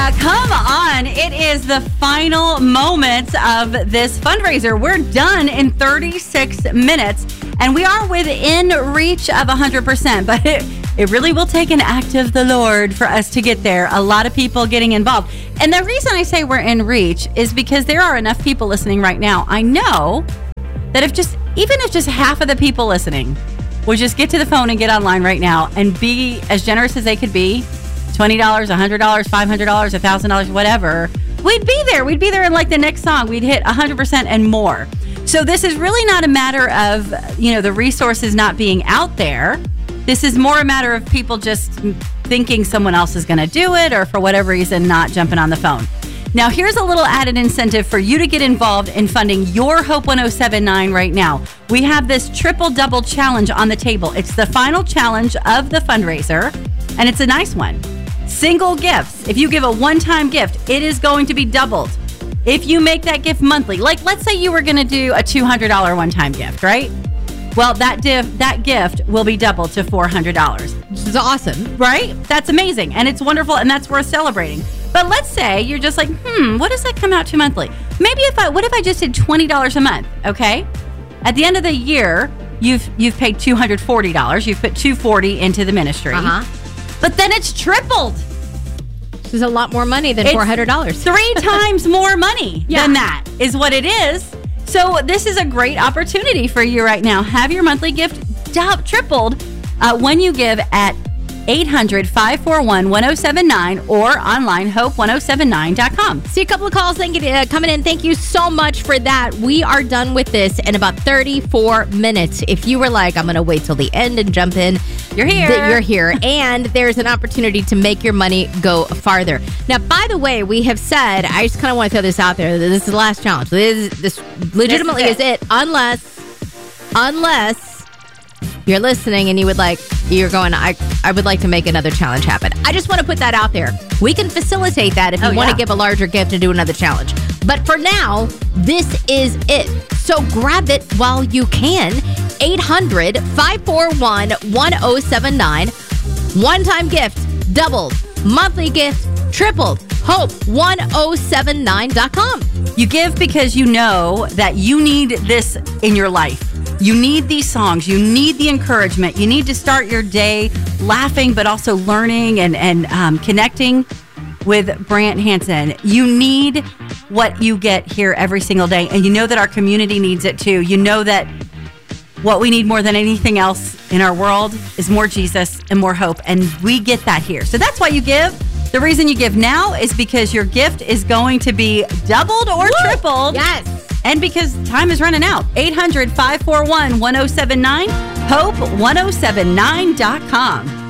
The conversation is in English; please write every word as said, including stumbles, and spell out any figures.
Yeah, come on. It is the final moments of this fundraiser. We're done in thirty-six minutes, and we are within reach of one hundred percent, but it, it really will take an act of the Lord for us to get there. A lot of people getting involved. And the reason I say we're in reach is because there are enough people listening right now. I know that if just, even if just half of the people listening would just get to the phone and get online right now and be as generous as they could be, twenty dollars, one hundred dollars, five hundred dollars, one thousand dollars, whatever, we'd be there. We'd be there in like the next song. We'd hit one hundred percent and more. So this is really not a matter of, you know, the resources not being out there. This is more a matter of people just thinking someone else is going to do it or for whatever reason not jumping on the phone. Now, here's a little added incentive for you to get involved in funding your Hope one oh seven nine right now. We have this triple double challenge on the table. It's the final challenge of the fundraiser, and it's a nice one. Single gifts. If you give a one-time gift, it is going to be doubled. If you make that gift monthly, like let's say you were going to do a two hundred dollars one-time gift, right? Well, that div, that gift will be doubled to four hundred dollars. This is awesome. Right? That's amazing. And it's wonderful, and that's worth celebrating. But let's say you're just like, hmm, what does that come out to monthly? Maybe if I, what if I just did twenty dollars a month, okay? At the end of the year, you've you've paid two hundred forty dollars. You've put two hundred forty dollars into the ministry. Uh-huh. But then it's tripled. This is a lot more money than It's four hundred dollars. Three times more money Yeah. than that is what it is. So this is a great opportunity for you right now. Have your monthly gift du- tripled uh, when you give at eight hundred, five four one, one oh seven nine or online hope one oh seven nine dot com. See a couple of calls thank you, uh, coming in. Thank you so much for that. We are done with this in about thirty-four minutes. If you were like, I'm going to wait till the end and jump in, You're here. th- you're here. And there's an opportunity to make your money go farther. Now, by the way, we have said, I just kind of want to throw this out there. This is the last challenge. This, is, this legitimately This is, is it. Unless, unless you're listening and you would like, you're going, I, I would like to make another challenge happen. I just want to put that out there. We can facilitate that if you Oh, want yeah. to give a larger gift and do another challenge. But for now, this is it. So grab it while you can. eight hundred, five four one, one oh seven nine. One-time gift, doubled. Monthly gift, tripled. Hope one oh seven nine dot com. You give because you know that you need this in your life. You need these songs. You need the encouragement. You need to start your day laughing, but also learning and, and um, connecting with Brant Hansen. You need what you get here every single day. And you know that our community needs it too. You know that what we need more than anything else in our world is more Jesus and more hope. And we get that here. So that's why you give. The reason you give now is because your gift is going to be doubled or Woo! tripled. Yes. And because time is running out. eight hundred, five four one, one oh seven nine. Hope one oh seven nine dot com.